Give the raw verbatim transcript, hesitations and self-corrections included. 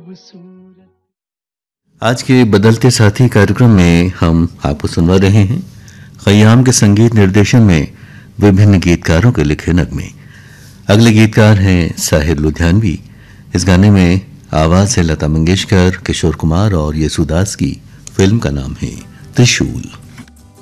खूबसूरत। आज के बदलते साथी कार्यक्रम में हम आपको सुनवा रहे हैं खयाम के संगीत निर्देशन में विभिन्न गीतकारों के लिखे नगमे। अगले गीतकार हैं साहिर लुधियानवी। इस गाने में आवाज है लता मंगेशकर, किशोर कुमार और येसुदास की। फिल्म का नाम है त्रिशूल।